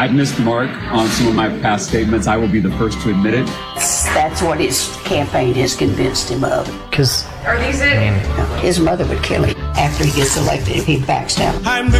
I've missed the mark on some of my past statements. I will be the first to admit it. That's what his campaign has convinced him of. Because Are these it? His mother would kill him after he gets elected if he backs down.